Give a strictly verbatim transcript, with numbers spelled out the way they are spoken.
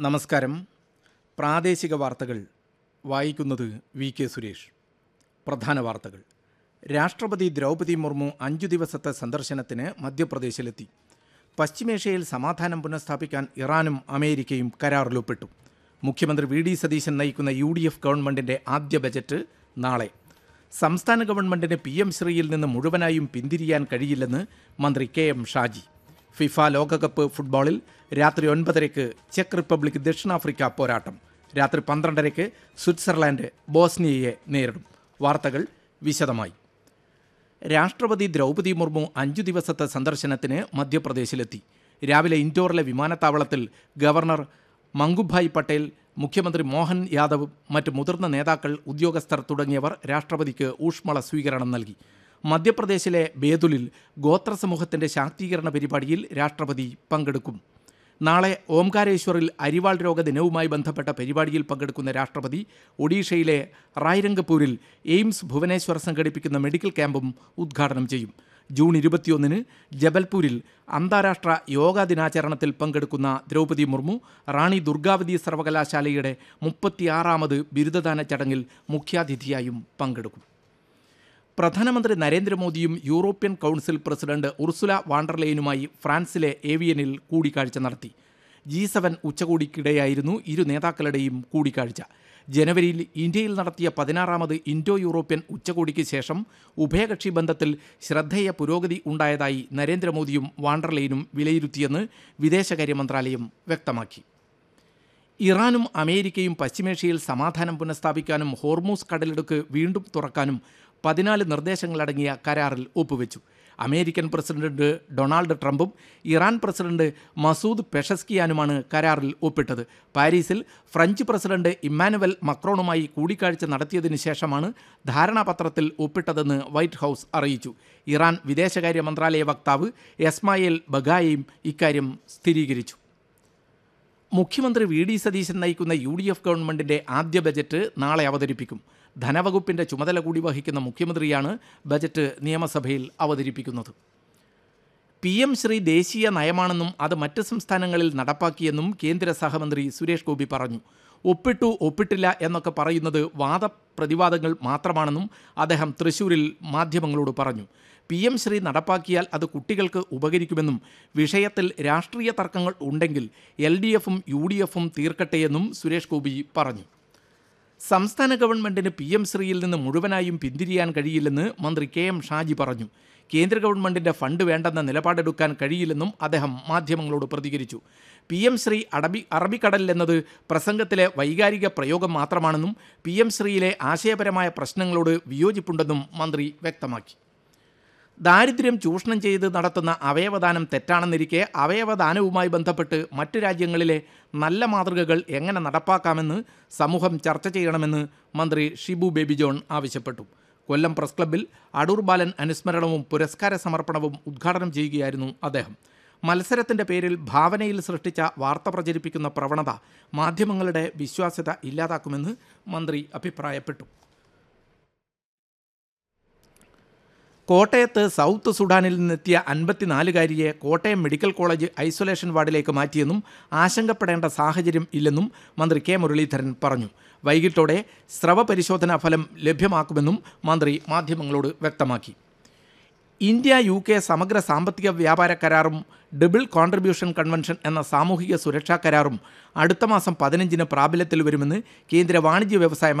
നമസ്കാരം. പ്രാദേശിക വാർത്തകൾ വായിക്കുന്നത് വി കെ സുരേഷ്. പ്രധാന വാർത്തകൾ. രാഷ്ട്രപതി ദ്രൗപദി മുർമു അഞ്ചു ദിവസത്തെ സന്ദർശനത്തിന് മധ്യപ്രദേശിലെത്തി. പശ്ചിമേഷ്യയിൽ സമാധാനം പുനഃസ്ഥാപിക്കാൻ ഇറാനും അമേരിക്കയും കരാറിലൊപ്പിട്ടു. മുഖ്യമന്ത്രി വി ഡി സതീശൻ നയിക്കുന്ന യു ഡി എഫ് ഗവൺമെൻറ്റിൻ്റെ ആദ്യ ബജറ്റ് നാളെ. സംസ്ഥാന ഗവൺമെൻറ്റിന് പി എം ശ്രീയിൽ നിന്ന് മുഴുവനായും പിന്തിരിയാൻ കഴിയില്ലെന്ന് മന്ത്രി കെ എം ഷാജി. ഫിഫ ലോകകപ്പ് ഫുട്ബോളിൽ രാത്രി ഒൻപതരയ്ക്ക് ചെക്ക് റിപ്പബ്ലിക് ദക്ഷിണാഫ്രിക്ക പോരാട്ടം. രാത്രി പന്ത്രണ്ടരയ്ക്ക് സ്വിറ്റ്സർലാൻഡ് ബോസ്നിയയെ നേരിടും. വാർത്തകൾ വിശദമായി. രാഷ്ട്രപതി ദ്രൗപദി മുർമു അഞ്ചു ദിവസത്തെ സന്ദർശനത്തിന് മധ്യപ്രദേശിലെത്തി. രാവിലെ ഇൻഡോറിലെ വിമാനത്താവളത്തിൽ ഗവർണർ മംഗുഭായ് പട്ടേൽ, മുഖ്യമന്ത്രി മോഹൻ യാദവ്, മറ്റ് മുതിർന്ന നേതാക്കൾ, ഉദ്യോഗസ്ഥർ തുടങ്ങിയവർ രാഷ്ട്രപതിക്ക് ഊഷ്മള സ്വീകരണം നൽകി. മധ്യപ്രദേശിലെ ബേതുലിൽ ഗോത്ര സമൂഹത്തിൻ്റെ ശാക്തീകരണ പരിപാടിയിൽ രാഷ്ട്രപതി പങ്കെടുക്കും. നാളെ ഓംകാരേശ്വറിൽ അരിവാൾ രോഗ ദിനവുമായി ബന്ധപ്പെട്ട പരിപാടിയിൽ പങ്കെടുക്കുന്ന രാഷ്ട്രപതി ഒഡീഷയിലെ റായ്രംഗപൂരിൽ എയിംസ് ഭുവനേശ്വർ സംഘടിപ്പിക്കുന്ന മെഡിക്കൽ ക്യാമ്പും ഉദ്ഘാടനം ചെയ്യും. ജൂൺ ഇരുപത്തിയൊന്നിന് ജബൽപൂരിൽ അന്താരാഷ്ട്ര യോഗാ ദിനാചരണത്തിൽ പങ്കെടുക്കുന്ന ദ്രൗപദി മുർമു റാണി ദുർഗാവതി സർവകലാശാലയുടെ മുപ്പത്തിയാറാമത് ബിരുദദാന ചടങ്ങിൽ മുഖ്യാതിഥിയായും പങ്കെടുക്കും. പ്രധാനമന്ത്രി നരേന്ദ്രമോദിയും യൂറോപ്യൻ കൗൺസിൽ പ്രസിഡന്റ് ഉർസുല വാണ്ടർലെയനുമായി ഫ്രാൻസിലെ ഏവിയനിൽ കൂടിക്കാഴ്ച നടത്തി. ജി സെവൻ ഉച്ചകോടിക്കിടെയായിരുന്നു ഇരു നേതാക്കളുടെയും കൂടിക്കാഴ്ച. ജനുവരിയിൽ ഇന്ത്യയിൽ നടത്തിയ പതിനാറാമത് ഇൻഡോ യൂറോപ്യൻ ഉച്ചകോടിക്ക് ശേഷം ഉഭയകക്ഷി ബന്ധത്തിൽ ശ്രദ്ധേയ പുരോഗതി ഉണ്ടായതായി നരേന്ദ്രമോദിയും വാണ്ടർലെയനും വിലയിരുത്തിയെന്ന് വിദേശകാര്യ മന്ത്രാലയം വ്യക്തമാക്കി. ഇറാനും അമേരിക്കയും പശ്ചിമേഷ്യയിൽ സമാധാനം പുനഃസ്ഥാപിക്കാനും ഹോർമൂസ് കടലിടുക്ക് വീണ്ടും തുറക്കാനും പതിനാല് നിർദ്ദേശങ്ങളടങ്ങിയ കരാറിൽ ഒപ്പുവെച്ചു. അമേരിക്കൻ പ്രസിഡന്റ് ഡൊണാൾഡ് ട്രംപും ഇറാൻ പ്രസിഡന്റ് മസൂദ് പെഷസ്കിയാനുമാണ് കരാറിൽ ഒപ്പിട്ടത്. പാരീസിൽ ഫ്രഞ്ച് പ്രസിഡന്റ് ഇമ്മാനുവൽ മക്രോണുമായി കൂടിക്കാഴ്ച നടത്തിയതിനു ശേഷമാണ് ധാരണാപത്രത്തിൽ ഒപ്പിട്ടതെന്ന് വൈറ്റ് ഹൗസ് അറിയിച്ചു. ഇറാൻ വിദേശകാര്യ മന്ത്രാലയ വക്താവ് എസ്മായേൽ ബഗായിയും ഇക്കാര്യം സ്ഥിരീകരിച്ചു. മുഖ്യമന്ത്രി വി ഡി സതീശൻ നയിക്കുന്ന യു ഡി എഫ് ഗവൺമെൻറ്റിൻ്റെ ആദ്യ ബജറ്റ് നാളെ അവതരിപ്പിക്കും. ധനവകുപ്പിൻ്റെ ചുമതല കൂടി വഹിക്കുന്ന മുഖ്യമന്ത്രിയാണ് ബജറ്റ് നിയമസഭയിൽ അവതരിപ്പിക്കുന്നത്. പി എം ശ്രീ ദേശീയ നയമാണെന്നും അത് മറ്റ് സംസ്ഥാനങ്ങളിൽ നടപ്പാക്കിയെന്നും കേന്ദ്ര സഹമന്ത്രി സുരേഷ് ഗോപി പറഞ്ഞു. ഒപ്പിട്ടു ഒപ്പിട്ടില്ല എന്നൊക്കെ പറയുന്നത് വാദപ്രതിവാദങ്ങൾ മാത്രമാണെന്നും അദ്ദേഹം തൃശ്ശൂരിൽ മാധ്യമങ്ങളോട് പറഞ്ഞു. പി എം ശ്രീ നടപ്പാക്കിയാൽ അത് കുട്ടികൾക്ക് ഉപകരിക്കുമെന്നും വിഷയത്തിൽ രാഷ്ട്രീയ തർക്കങ്ങൾ ഉണ്ടെങ്കിൽ എൽ ഡി എഫും യു ഡി എഫും തീർക്കട്ടെയെന്നും സുരേഷ് ഗോപി പറഞ്ഞു. സംസ്ഥാന ഗവൺമെൻറ്റിന് പി എം ശ്രീയിൽ നിന്ന് മുഴുവനായും പിന്തിരിയാൻ കഴിയില്ലെന്ന് മന്ത്രി കെ എം ഷാജി പറഞ്ഞു. കേന്ദ്ര ഗവൺമെൻറ്റിൻ്റെ ഫണ്ട് വേണ്ടെന്ന നിലപാടെടുക്കാൻ കഴിയില്ലെന്നും അദ്ദേഹം മാധ്യമങ്ങളോട് പ്രതികരിച്ചു. പി എം ശ്രീ അറബി അറബിക്കടലിലെന്നത് പ്രസംഗത്തിലെ വൈകാരിക പ്രയോഗം മാത്രമാണെന്നും പി എം ശ്രീയിലെ ആശയപരമായ പ്രശ്നങ്ങളോട് വിയോജിപ്പുണ്ടെന്നും മന്ത്രി വ്യക്തമാക്കി. ദാരിദ്ര്യം ചൂഷണം ചെയ്ത് നടത്തുന്ന അവയവദാനം തെറ്റാണെന്നിരിക്കെ അവയവദാനവുമായി ബന്ധപ്പെട്ട് മറ്റ് രാജ്യങ്ങളിലെ നല്ല മാതൃകകൾ എങ്ങനെ നടപ്പാക്കാമെന്ന് സമൂഹം ചർച്ച ചെയ്യണമെന്ന് മന്ത്രി ഷിബു ബേബി ജോൺ ആവശ്യപ്പെട്ടു. കൊല്ലം പ്രസ് ക്ലബ്ബിൽ അടൂർ ബാലൻ അനുസ്മരണവും പുരസ്കാര സമർപ്പണവും ഉദ്ഘാടനം ചെയ്യുകയായിരുന്നു അദ്ദേഹം. മത്സരത്തിൻ്റെ പേരിൽ ഭാവനയിൽ സൃഷ്ടിച്ച വാർത്ത പ്രചരിപ്പിക്കുന്ന പ്രവണത മാധ്യമങ്ങളുടെ വിശ്വാസ്യത ഇല്ലാതാക്കുമെന്ന് മന്ത്രി അഭിപ്രായപ്പെട്ടു. കോട്ടയത്ത് സൗത്ത് സുഡാനിൽ നിന്നെത്തിയ അൻപത്തിനാലുകാരിയെ കോട്ടയം മെഡിക്കൽ കോളേജ് ഐസൊലേഷൻ വാർഡിലേക്ക് മാറ്റിയെന്നും ആശങ്കപ്പെടേണ്ട സാഹചര്യം ഇല്ലെന്നും മന്ത്രി കെ മുരളീധരൻ പറഞ്ഞു. വൈകിട്ടോടെ സ്രവ പരിശോധനാ ഫലം ലഭ്യമാക്കുമെന്നും മന്ത്രി മാധ്യമങ്ങളോട് വ്യക്തമാക്കി. ഇന്ത്യ യു കെ സമഗ്ര സാമ്പത്തിക വ്യാപാര കരാറും ഡബിൾ കോൺട്രിബ്യൂഷൻ കൺവെൻഷൻ എന്ന സാമൂഹിക സുരക്ഷാ കരാറും അടുത്ത മാസം പതിനഞ്ചിന് പ്രാബല്യത്തിൽ വരുമെന്ന് കേന്ദ്ര വാണിജ്യ വ്യവസായ